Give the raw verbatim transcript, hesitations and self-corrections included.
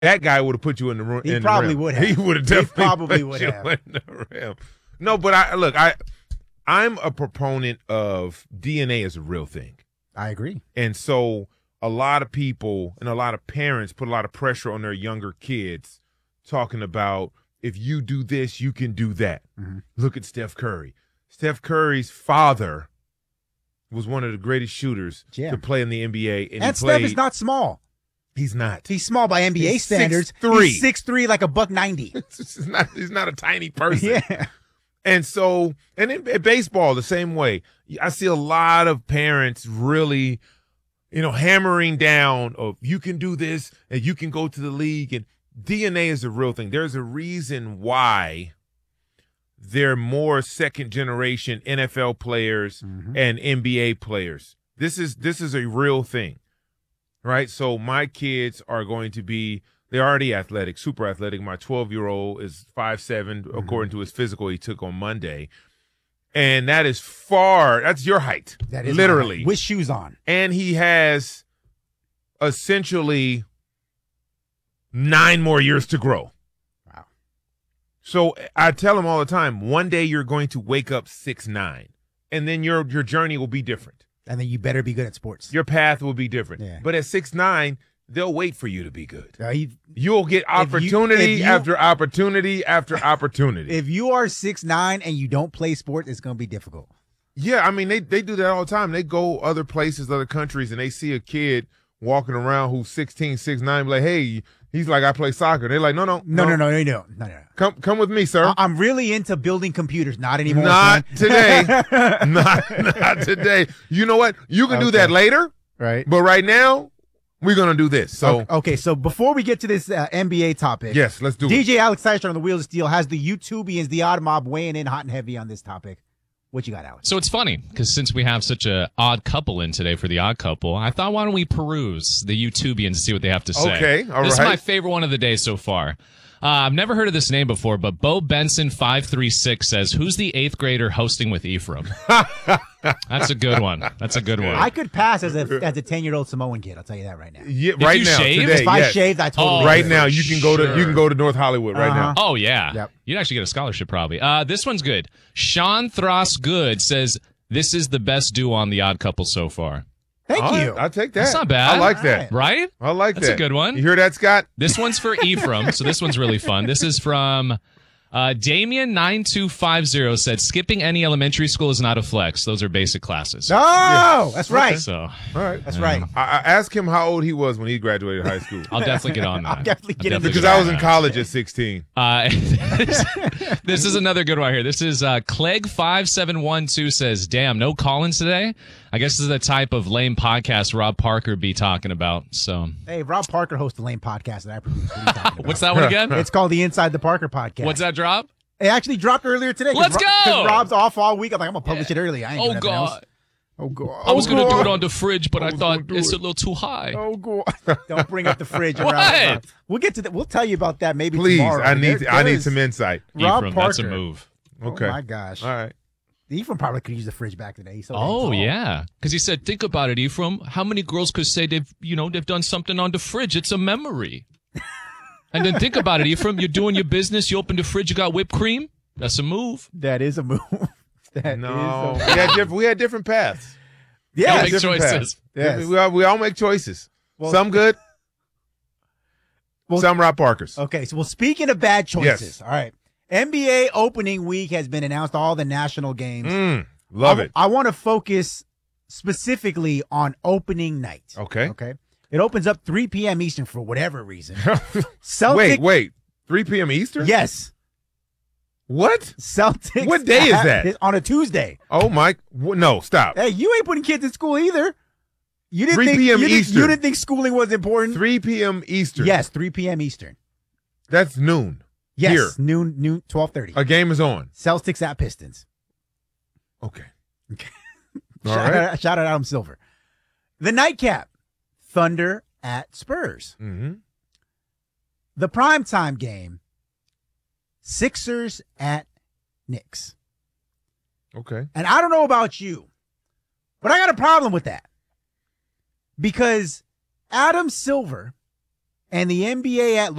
that guy would have put you in the room. He probably would have. He would have definitely he probably put would you have. in the rim. No, but I look, I, I'm a proponent of D N A as a real thing. I agree. And so a lot of people and a lot of parents put a lot of pressure on their younger kids talking about, if you do this, you can do that. Mm-hmm. Look at Steph Curry. Steph Curry's father was one of the greatest shooters yeah. to play in the N B A. And, and he Steph played, is not small. He's not. He's small by N B A he's standards. six three. He's six three, like a buck ninety. he's, not, he's not a tiny person. Yeah. And so, and in, in baseball, the same way. I see a lot of parents really, you know, hammering down of, you can do this and you can go to the league. And D N A is a real thing. There's a reason why there are more second generation N F L players mm-hmm. and N B A players. This is this is a real thing, right? So my kids are going to be, they're already athletic, super athletic. My twelve-year-old is five seven, mm-hmm. according to his physical he took on Monday. And that is far, that's your height. That is literally. With shoes on. And he has essentially nine more years to grow. Wow. So I tell him all the time, one day you're going to wake up six nine, and then your your journey will be different. And then you better be good at sports. Your path will be different. Yeah. But at six nine, they'll wait for you to be good. Uh, you, You'll get opportunity if you, if you, after opportunity after opportunity. If you are six nine and you don't play sports, it's going to be difficult. Yeah, I mean, they, they do that all the time. They go other places, other countries, and they see a kid walking around who's sixteen, six nine, like, hey, he's like, I play soccer. They're like, no, no, no, no, no, no, no, no, no. Come, come with me, sir. I'm really into building computers. Not anymore. Not today. not, not today. You know what? You can okay. do that later. Right. But right now, we're gonna do this. So okay. okay so before we get to this uh, N B A topic, yes, let's do D J it. D J Alex Syster on the Wheels of Steel has the YouTubians, the Odd Mob, weighing in hot and heavy on this topic. What you got, Alex? So it's funny because since we have such a odd couple in today for the odd couple, I thought, why don't we peruse the YouTubians and see what they have to say? Okay, all this right. is my favorite one of the day so far. Uh, I've never heard of this name before, but Bo Benson five three six says, "Who's the eighth grader hosting with Ephraim?" That's a good one. That's a good one. I could pass as a as a ten year old Samoan kid. I'll tell you that right now. Yeah, Did right you now, shave? today, if I yes. shaved, I totally. Oh, right could. now, you can go sure. to you can go to North Hollywood right uh-huh. now. Oh yeah, yep. You'd actually get a scholarship probably. Uh, this one's good. Sean Thross Good says, "This is the best duo on the Odd Couple so far." Thank All you. right, I'll take that. That's not bad. I like All that. Right? I like That's that. a good one. You hear that, Scott? This one's for Ephraim, so this one's really fun. This is from uh, Damien nine two five zero said, "Skipping any elementary school is not a flex. Those are basic classes." Oh, yeah. That's right. So, all right. That's right. I, I asked him how old he was when he graduated high school. I'll definitely get on that. I'll definitely get I'll into Because get I on was in that. college at sixteen. Uh, this, this is another good one here. This is uh, Clegg five seven one two says, "Damn, no Collins today? I guess this is the type of lame podcast Rob Parker be talking about." So, Hey, Rob Parker hosts a lame podcast that I produce. What are you talking about? what's that one again? It's called the Inside the Parker podcast. What's that drop? It actually dropped earlier today. 'cause Let's Ro- go! 'cause Rob's off all week. I'm like, I'm gonna publish it early. I ain't Oh doing nothing else. God. Oh God. I was oh, gonna God. do it on the fridge, but I I, was thought gonna do it's it. a little too high. Oh God. Don't bring up the fridge. What? around. We'll get to that. We'll tell you about that maybe Please, tomorrow. I need There- I there need is- some insight. Rob Ephraim, that's a Parker. move. Okay. Oh my gosh. All right. Ephraim probably could use the fridge back today. He's so Oh tall. yeah, because he said, "Think about it, Ephraim. How many girls could say they've, you know, they've done something on the fridge? It's a memory." And then think about it, Ephraim. You're doing your business. You open the fridge. You got whipped cream. That's a move. That is a move. That No, is we a had different. We had different paths. Y'all Yeah. make different choices. paths. Yes. We all, we all make choices. Well- Some good. Well- some Rob Parkers. Okay, so well, speaking of bad choices, Yes. all right. N B A opening week has been announced. All the national games. Mm, love I, it. I want to focus specifically on opening night. Okay. Okay. It opens up three p.m. Eastern for whatever reason. Celtic. Wait, wait. three p.m. Eastern? Yes. What? Celtics. What day is that? at- On a Tuesday. Oh my! w- No, stop. Hey, you ain't putting kids in school either. You didn't 3 think p.m. you didn't- Eastern. You didn't think schooling was important. three p.m. Eastern. Yes, three p.m. Eastern. That's noon. Yes, Here. noon, noon, twelve thirty. A game is on. Celtics at Pistons. Okay. Okay. All shout, right. out, shout out Adam Silver. The nightcap, Thunder at Spurs. Mm-hmm. The primetime game, Sixers at Knicks. Okay. And I don't know about you, but I got a problem with that. Because Adam Silver and the N B A at